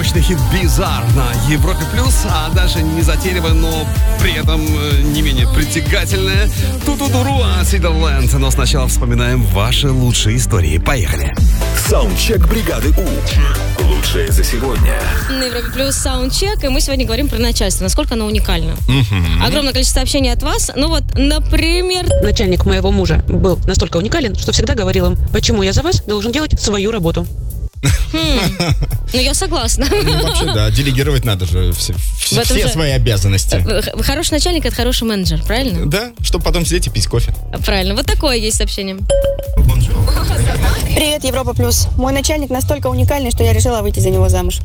мощный хит «Bizarre» на Европе+, а дальше незатейливая, но при этом не менее притягательная «Ту-ту-туру» от Сидерленд. Но сначала вспоминаем ваши лучшие истории. Поехали. Саундчек бригады У. Лучшее за сегодня. На Европе Плюс саундчек, и мы сегодня говорим про начальство, насколько оно уникально. Огромное количество сообщений от вас. Ну вот, например... Начальник моего мужа был настолько уникален, что всегда говорил им: почему я за вас должен делать свою работу. Ну, я согласна. Ну, вообще, да, делегировать надо же все свои обязанности. Хороший начальник — это хороший менеджер, правильно? Да, чтобы потом сидеть и пить кофе. Правильно. Вот такое есть сообщение. Привет, Европа Плюс. Мой начальник настолько уникальный, что я решила выйти за него замуж.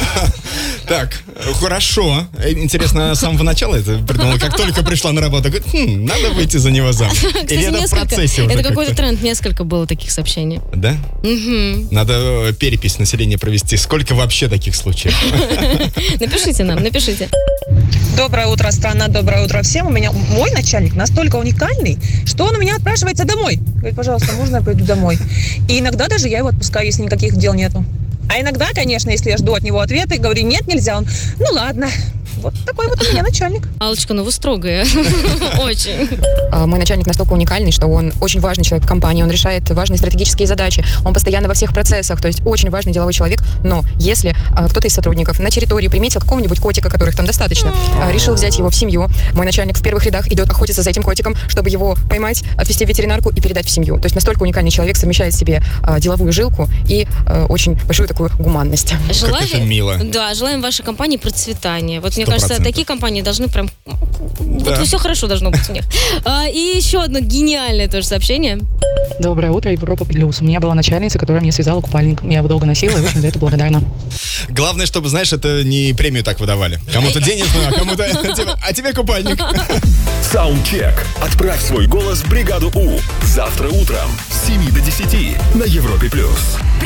Так, хорошо. Интересно, с самого начала это придумала, как только пришла на работу. Говорит, надо выйти за него замуж. Или это в процессе уже? Это какой-то тренд, несколько было таких сообщений. Да? Надо перепись населения провести. Сколько вообще таких случаев? Напишите нам, напишите. Доброе утро, страна, доброе утро всем. У меня мой начальник настолько уникальный, что он у меня отпрашивается домой. Говорит, пожалуйста, можно я пойду домой? И иногда даже я его отпускаю, если никаких дел нету. А иногда, конечно, если я жду от него ответа и говорю, нет, нельзя, он, ну ладно. Вот такой вот у меня начальник. Аллочка, ну вы строгая. Очень. Мой начальник настолько уникальный, что он очень важный человек в компании, он решает важные стратегические задачи, он постоянно во всех процессах, то есть очень важный деловой человек. Но если кто-то из сотрудников на территории приметил какого-нибудь котика, которых там достаточно, решил взять его в семью, мой начальник в первых рядах идет охотиться за этим котиком, чтобы его поймать, отвезти в ветеринарку и передать в семью. То есть настолько уникальный человек совмещает в себе деловую жилку и очень большую такую гуманность. Как это мило. Да, желаем вашей компании процветания. Вот мне 100%. кажется, такие компании должны прям... Да. Вот все хорошо должно быть у них. И еще одно гениальное тоже сообщение. Доброе утро, Европа Плюс. У меня была начальница, которая мне связала купальник. Я его долго носила и очень за это благодарна. Главное, чтобы, знаешь, это не премию так выдавали. Кому-то денежную, а кому-то... А тебе купальник. Саундчек. Отправь свой голос в бригаду У. Завтра утром с 7 до 10 на Европе+.